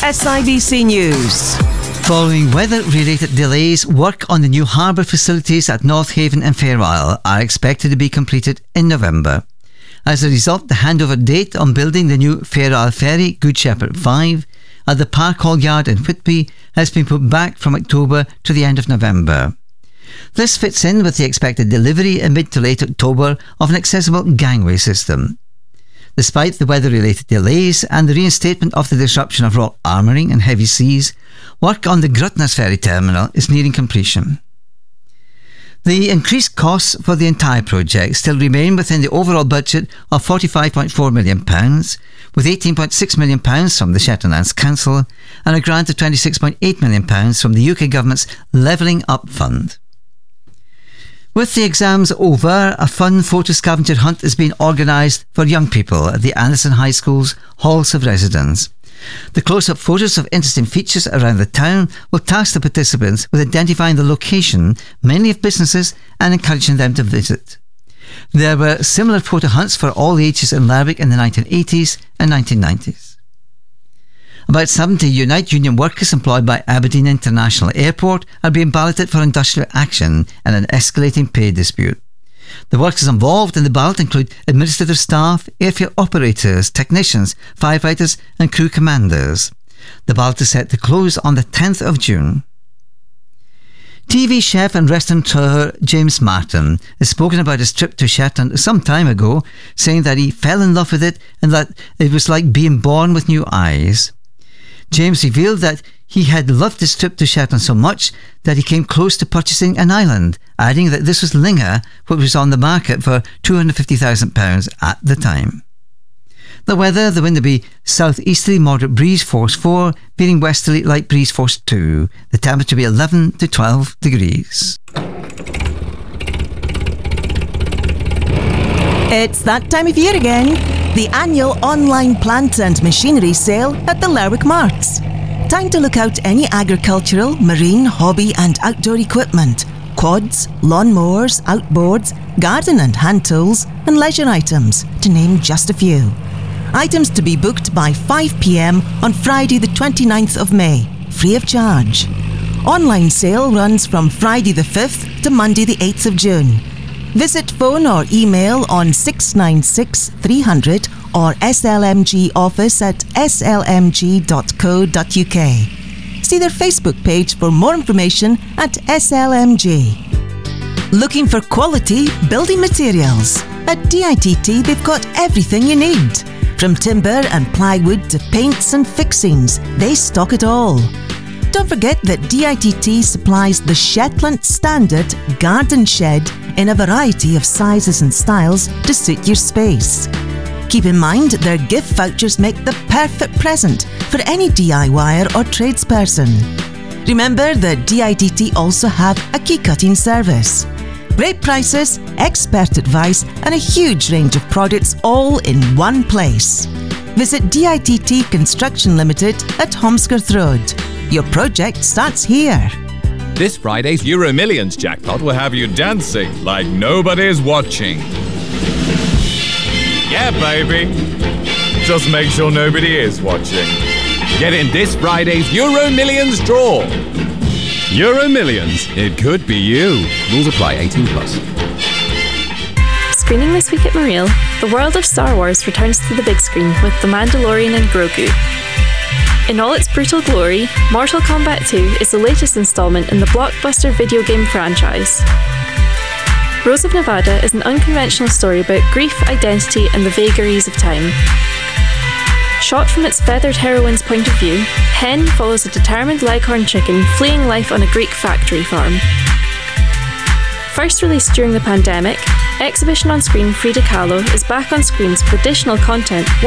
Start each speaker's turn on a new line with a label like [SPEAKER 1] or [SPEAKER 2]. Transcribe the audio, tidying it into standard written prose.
[SPEAKER 1] SIBC News.
[SPEAKER 2] Following weather-related delays, work on the new harbour facilities at North Haven and Fair Isle are expected to be completed in November. As a result, the handover date on building the new Fair Isle Ferry, Good Shepherd 5, at the Park Hall Yard in Whitby has been put back from October to the end of November. This fits in with the expected delivery in mid to late October of an accessible gangway system. Despite the weather-related delays and the reinstatement of the disruption of rock armouring and heavy seas, work on the Grutness Ferry Terminal is nearing completion. The increased costs for the entire project still remain within the overall budget of £45.4 million, with £18.6 million from the Shetland Lands Council and a grant of £26.8 million from the UK Government's Levelling Up Fund. With the exams over, a fun photo scavenger hunt is being organised for young people at the Anderson High School's Halls of Residence. The close-up photos of interesting features around the town will task the participants with identifying the location, mainly of businesses, and encouraging them to visit. There were similar photo hunts for all ages in Lerwick in the 1980s and 1990s. About 70 Unite Union workers employed by Aberdeen International Airport are being balloted for industrial action in an escalating pay dispute. The workers involved in the ballot include administrative staff, airfield operators, technicians, firefighters and crew commanders. The ballot is set to close on the 10th of June. TV chef and restaurateur James Martin has spoken about his trip to Shetland some time ago, saying that he fell in love with it and that it was like being born with new eyes. James revealed that he had loved his trip to Shetland so much that he came close to purchasing an island, adding that this was Linga, which was on the market for £250,000 at the time. The weather, the wind will be southeasterly moderate breeze force 4, veering westerly light breeze force 2. The temperature will be 11 to 12 degrees.
[SPEAKER 1] It's that time of year again. The annual online plant and machinery sale at the Lerwick Marts. Time to look out any agricultural, marine, hobby and outdoor equipment, quads, lawn mowers, outboards, garden and hand tools and leisure items, to name just a few. Items to be booked by 5 p.m. on Friday the 29th of May, free of charge. Online sale runs from Friday the 5th to Monday the 8th of June. Visit phone or email on 696 300 or SLMG office at slmg.co.uk. See their Facebook page for more information at SLMG. Looking for quality building materials? At DITT they've got everything you need. From timber and plywood to paints and fixings, they stock it all. Don't forget that DITT supplies the Shetland Standard Garden Shed in a variety of sizes and styles to suit your space. Keep in mind their gift vouchers make the perfect present for any DIYer or tradesperson. Remember that DITT also have a key cutting service. Great prices, expert advice and a huge range of products all in one place. Visit DITT Construction Limited at Holmescroft Road. Your project starts here.
[SPEAKER 3] This Friday's Euro Millions jackpot will have you dancing like nobody's watching. Yeah, baby. Just make sure nobody is watching. Get in this Friday's Euro Millions draw. Euro Millions. It could be you. Rules apply. 18+.
[SPEAKER 4] Screening this week at Mariel, the world of Star Wars returns to the big screen with The Mandalorian and Grogu. In all its brutal glory, Mortal Kombat 2 is the latest installment in the blockbuster video game franchise. Rose of Nevada is an unconventional story about grief, identity, and the vagaries of time. Shot from its feathered heroine's point of view, Hen follows a determined leghorn chicken fleeing life on a Greek factory farm. First released during the pandemic, exhibition on screen Frida Kahlo is back on screens with additional content